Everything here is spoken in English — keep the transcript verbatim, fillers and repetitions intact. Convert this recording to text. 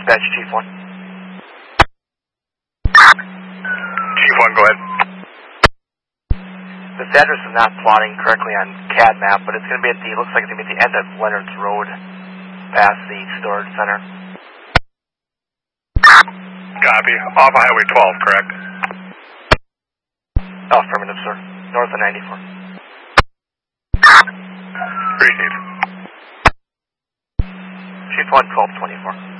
Dispatch, Chief one. Chief one, go ahead. This address is not plotting correctly on C A D map, but it's going to be at the, looks like it's going to be at the end of Leonard's Road, past the storage center. Copy. Off of Highway twelve, correct? Oh, affirmative, sir. North of ninety-four. Receive. Chief one, twelve twenty-four.